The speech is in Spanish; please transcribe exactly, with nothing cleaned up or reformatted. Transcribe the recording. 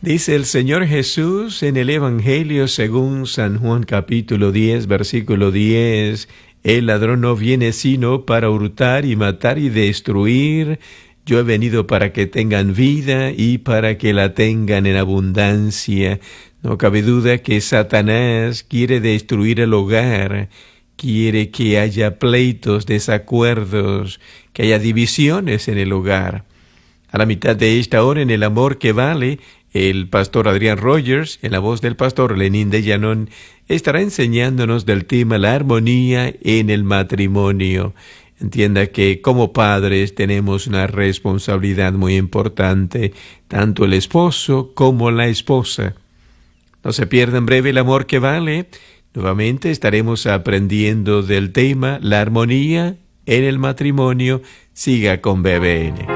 Dice el Señor Jesús en el Evangelio según San Juan capítulo diez, versículo diez, el ladrón no viene sino para hurtar y matar y destruir. Yo he venido para que tengan vida y para que la tengan en abundancia. No cabe duda que Satanás quiere destruir el hogar, quiere que haya pleitos, desacuerdos, que haya divisiones en el hogar. A la mitad de esta hora, en El Amor que Vale, el pastor Adrián Rogers, en la voz del pastor Lenín de Llanón, estará enseñándonos del tema la armonía en el matrimonio. Entienda que como padres tenemos una responsabilidad muy importante, tanto el esposo como la esposa. No se pierda en breve El Amor que Vale. Nuevamente estaremos aprendiendo del tema la armonía en el matrimonio. Siga con B B N.